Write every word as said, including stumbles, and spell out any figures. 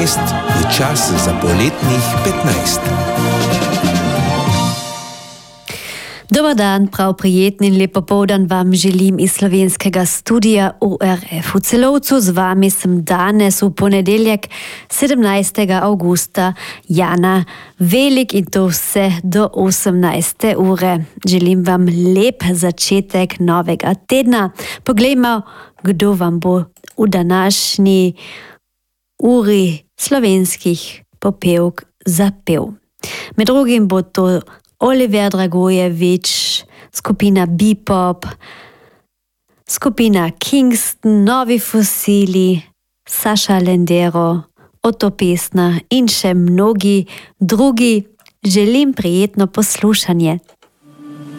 šest je čas za poletnih petnajst. Dobar dan, prav prijetni in lep popoldan vam želim iz slovenskega studija U R F. V Celovcu z vami sem danes v ponedeljek sedemnajstega avgusta Jana Velik in to vse do osemnajste ure. Želim vam lep začetek novega tedna. Poglejmo, kdo vam bo v današnji uri slovenskih popevk zapel. Med drugim bo to Oliver Dragojevič, skupina Bebop, skupina Kingston, Novi Fosili, Saša Lendero, Otto Pestner in še mnogi drugi. Želim prijetno poslušanje.